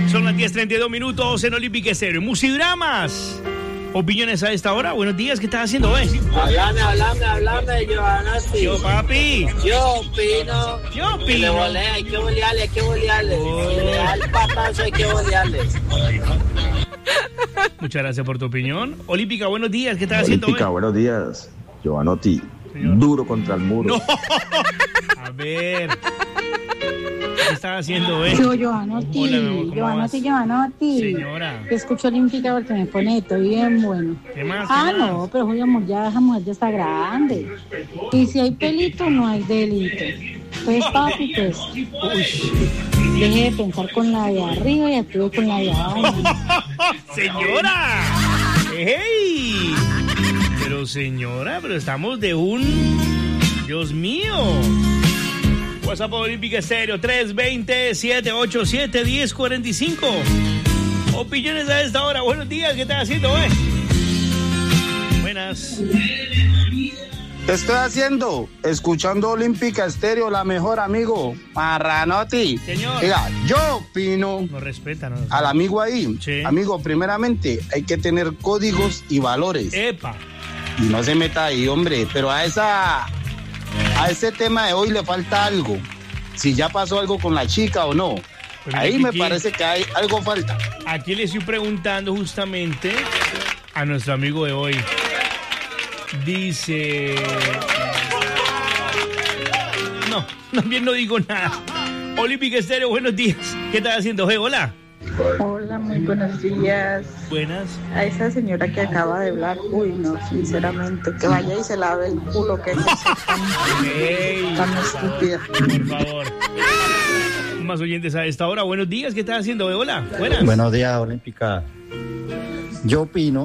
Son las 10:32 en Olímpica Estéreo. Musidramas. Opiniones a esta hora. Buenos días, ¿qué estás haciendo, Háblame, Giovanni. Yo, papi. Yo opino. Le volé, hay que bolearle. Si le da el patazo, hay que bolearle. Muchas gracias por tu opinión. Olímpica, buenos días, ¿qué estás haciendo Olímpica, hoy? buenos días. Giovanotti, Señor. duro contra el muro. No. A ver. ¿Qué estás haciendo hoy? Yo, Giovanotti. Hola, mi amor, ¿cómo vas? Giovanotti. Señora. Te escucho Olímpica porque me pone todo bien bueno. ¿Qué más? No, pero Julio, esa mujer ya está grande. Y si hay pelito, no hay delito. Pues, papi, pues, deje de pensar con la de arriba y actúe con la de abajo. ¡Señora! ¡Hey! Pero estamos de un... ¡Dios mío! WhatsApp Olímpica Estéreo 320-787-1045. Opiniones a esta hora. Buenos días, ¿qué estás haciendo hoy? Buenas. ¿Qué estoy haciendo? Escuchando Olímpica Estéreo, la mejor, amigo. Marranotti. Señor. Mira, yo opino No respeta, ¿no? al amigo ahí. Sí. Amigo, primeramente hay que tener códigos y valores. ¡Epa! Y no se meta ahí, hombre. Pero a ese tema de hoy le falta algo. Si ya pasó algo con la chica o no. Pues ahí mira, me Kiki, parece que hay algo falta. Aquí le estoy preguntando justamente a nuestro amigo de hoy. Dice... No, también no digo nada. Olímpica Estéreo, buenos días. ¿Qué estás haciendo, José? Hola. Hola, muy buenos días. Buenas. A esa señora que acaba de hablar, uy, no, sinceramente, que vaya y se lave el culo, que es Hey, tan estúpida. por favor. Más oyentes a esta hora. Buenos días, ¿qué estás haciendo, José? Hola. Buenas. Buenos días, Olímpica. Yo opino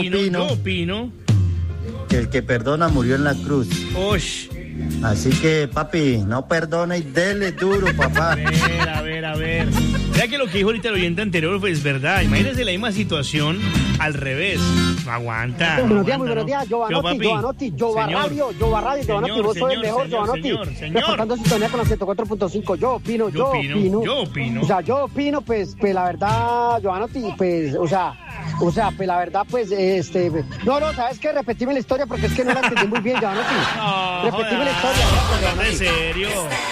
que el que perdona murió en la cruz. Osh. Así que, papi, no perdone y dele duro, papá. A ver. Ya que lo que dijo ahorita el oyente anterior fue es verdad. Imagínese la misma situación al revés. No aguanta. Buenos días, Giovanotti, Giovanradio, Giovannotti, vos sos el mejor, Giovanotti. Reportando sintonía con la 104.5. Yo opino. O sea, yo opino, pues la verdad, Giovanotti, pues, o sea, pues la verdad, pues, no, ¿sabes qué? Repetime la historia porque es que no la entendí muy bien, Giovanotti. No, Repetime la historia. ¿En serio?